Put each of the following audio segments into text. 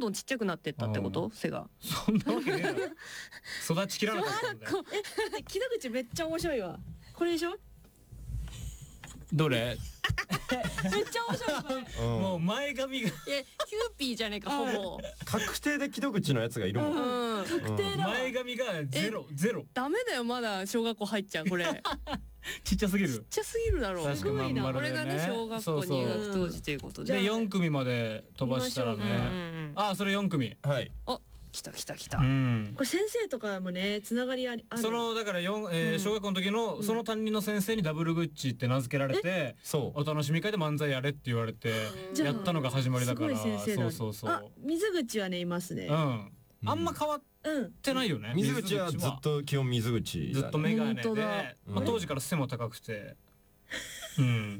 どんちっちゃくなってったってこと？背が。 そんなわけねえだろ。育ちきらなかったんだよ。 だって木戸口めっちゃ面白いわ。これでしょ？ どれ？ めっちゃ面白いこれ。 もう前髪がキューピーじゃねえかほぼ。 確定で木戸口のやつがいるもん。 うん。 確定だわ。 前髪がゼロ。 ダメだよまだ小学校入っちゃうこれ。 ちっちゃすぎる。 ちっちゃすぎるだろう。 確かにまん丸でこれがね小学校入学当時ということで。 で4組まで飛ばしたらうんうね。 ん。 あ、それ4組。 はい。 あ、来た来た来た。 うん。 これ先生とかもねつながりある。 そのだから小学校の時のその担任の先生にダブルグッチって名付けられて、 そうお楽しみ会で漫才やれって言われてじゃあやったのが始まりだから。 すごい先生だ。あ、 そう。 水口はねいますね。 うん。あんま変わっうん。 てないよね。 水口はずっと基本水口だね。 ずっとメガネ本当だで、まあ当時から背も高くて。うん。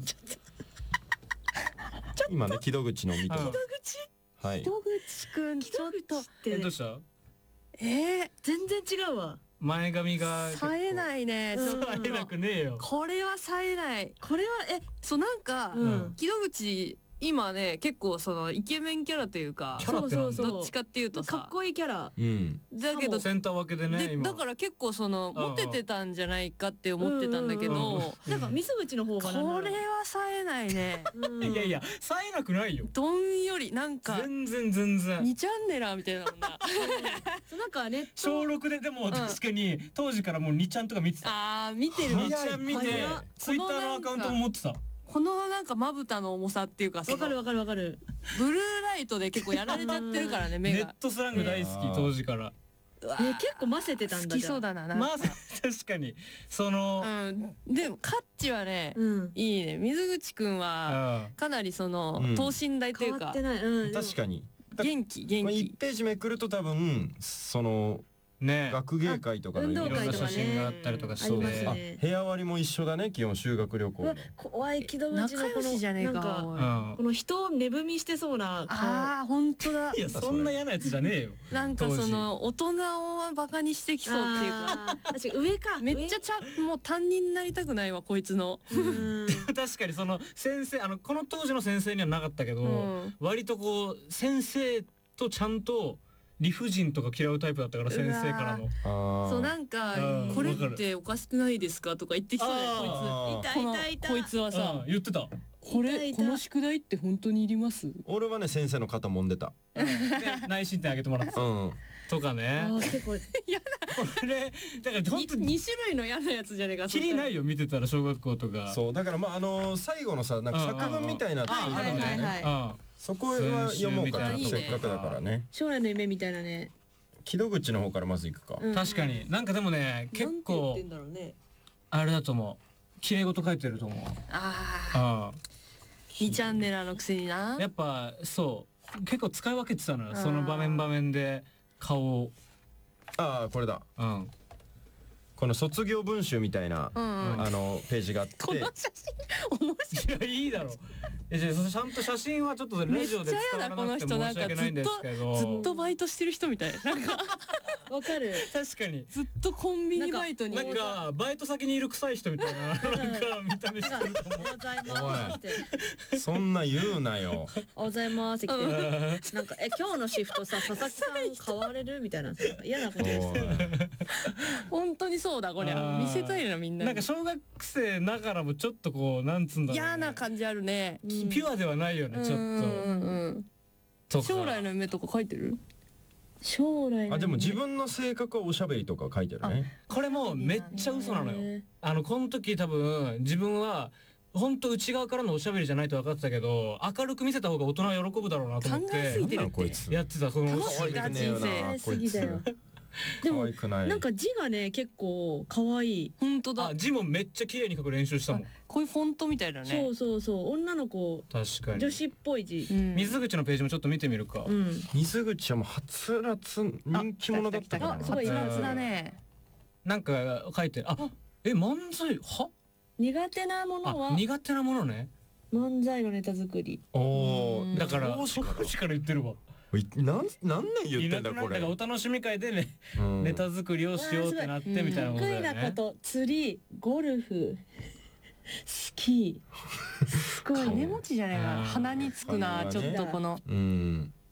今ね木戸口の見てます。 木戸口？ はい。 戸口くんちょっとどうした？ 全然違うわ。 前髪が冴えないね。ちょっと冴えなくねえよ。 これは冴えない。 これはそうなんかうん木戸口今ね結構そのイケメンキャラというかキャラってなんだそうどっちかっていうとさかっこいいキャラ。 うん。 だけどセンター分けでね今。 だから結構そのんモテてたんじゃないかって思ってたんだけうんどなんか水口の方がなんだろうこれは冴えないね。 いやいや冴えなくないよ。 どんよりなんか全然全然。 2チャンネラーみたいなもんな。 そうなんかネット小6ででも確かに当時からもう2ちゃんとか見てた。 見てる 2ちゃん見て早っツイッターのアカウントも持ってた。 このなんかまぶたの重さっていうかわかるわかるわかる。 ブルーライトで結構やられちゃってるからね目ネッがトスラング大好き当時から。 結構ませてたんだ。 好きそうだななんかまあ確かにそのでもカッチはねうん。 いいね。水口くんはかなりその等身大というか変わってない。うん。 確かに。 元気元まあ気 1ページめくると多分そのね学芸会とかの運動いろんな会とかね写真があったりとかしてありますあね部屋割りも一緒だね基本修学旅行うわの。 怖い木戸口仲良のこのしじゃねえなんかか。 うんこの人を値踏みしてそうな顔。 本当だ。 いやそんな嫌なやつじゃねえよ。 なんかその大人をバカにしてきそうっていうか。 確かに上か。 めっちゃもう担任になりたくないわこいつの。 うん。 確かにその先生この当時の先生にはなかったけど、 うん割とこう先生とちゃんと理不尽とか嫌うタイプだったから先生からの。 そうなんかうんこれっておかしくないですかとか言ってきそうだよこいつ。 痛い痛い痛い。 こいつはさ言ってた。 これこの宿題って本当にいります？ 俺はね先生の肩揉んでた。 で内申点あげてもらってたうん。 とかね。 結構これだから本当に 2種類の嫌なやつじゃねえか。 きりないよ見てたら小学校とか。 そうだからまあ最後のさなんか作文みたいなのあるんだよね。 はそこは読もうかな先週みたいなせっかくだからね。 将来の夢みたいなね。 木戸口の方からまず行くか。 うん確かになんかでもね結構だろうね。 あれだと思う。綺麗事書いてると思う。 あうん 2チャンネラーのくせにな。 やっぱそう結構使い分けてたのよその場面場面で顔を。 ああこれだ。 うんこの卒業文集みたいなうんページがあって。 この写真面白い。 いやいいだろ。じゃあちゃんと写真はちょっとラジオで伝わらなくて申し訳ないんですけど。 ずっとバイトしてる人みたい。なんかわかる。 確かに。 ずっとコンビニバイトに。 なんかバイト先にいる臭い人みたいななんか見た目してると思う。 おはようございますって。 そんな言うなよ。 おはようございますって来て。なんか今日のシフトさ佐々木さん変われるみたいな嫌なことしてる。 本当にそうだこりゃ。見せたいなみんなに。 なんか小学生ながらもちょっとこうなんつうんだろうね。 嫌な感じあるね。 ピュアではないよねちょっと。 将来の夢とか書いてる？ 将来のあでも自分の性格はおしゃべりとか書いてるね。 これもめっちゃ嘘なのよ。この時多分自分は本当内側からのおしゃべりじゃないと分かってたけど明るく見せた方が大人は喜ぶだろうなと思っ考えすぎててるってなんなんこいつ。 やってたその楽しいな人生。 すぎだよ。で可も愛くない。 なんか字がね結構可愛い。 本当だ。 字もめっちゃ綺麗に書く練習したもん。 こういうフォントみたいだね。 そうそうそう女の子確かに。 女子っぽい字。 水口のページもちょっと見てみるか。 水口はもうはつらつ人気者だったからな。 すごい夏だね。 なんか書いて漫才は苦手なものは苦手なものね。 漫才のネタ作り。 おお。 だから当時から当時から言ってるわ。 何年言ってんだこれ。 だからお楽しみ会でねネタ作りをしようってなってみたいなことだよね。 得意なこと釣りゴルフスキーすごい金持ちじゃねえか。鼻につくなちょっとこの。